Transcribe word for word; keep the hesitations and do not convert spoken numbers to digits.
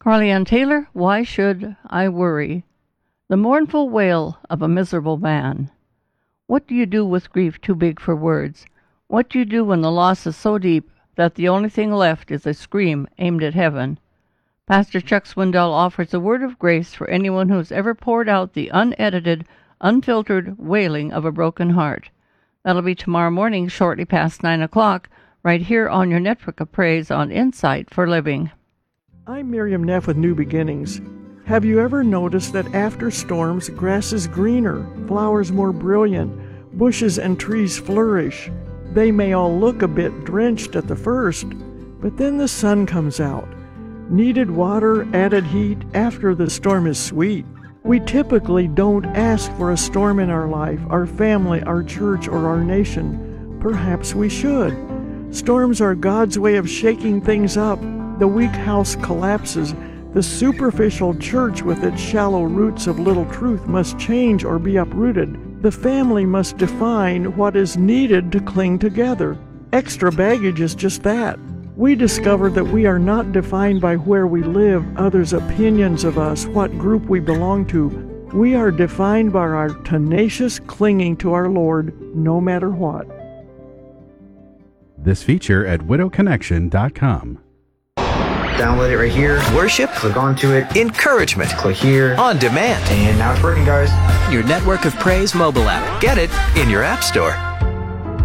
Carly Ann Taylor, Why Should I Worry? The mournful wail of a miserable man. What do you do with grief too big for words? What do you do when the loss is so deep that the only thing left is a scream aimed at heaven? Pastor Chuck Swindoll offers a word of grace for anyone who has ever poured out the unedited, unfiltered wailing of a broken heart. That'll be tomorrow morning, shortly past nine o'clock, right here on your network of praise on Insight for Living. I'm Miriam Neff with New Beginnings. Have you ever noticed that after storms, grass is greener, flowers more brilliant, bushes and trees flourish? They may all look a bit drenched at the first, but then the sun comes out. Needed water, added heat after the storm is sweet. We typically don't ask for a storm in our life, our family, our church, or our nation. Perhaps we should. Storms are God's way of shaking things up. The weak house collapses. The superficial church with its shallow roots of little truth must change or be uprooted. The family must define what is needed to cling together. Extra baggage is just that. We discover that we are not defined by where we live, others' opinions of us, what group we belong to. We are defined by our tenacious clinging to our Lord, no matter what. This feature at widow connection dot com. Download it right here. Worship. Click onto it. Encouragement. Click here. On demand. And now it's working, guys. Your Network of Praise mobile app. Get it in your app store.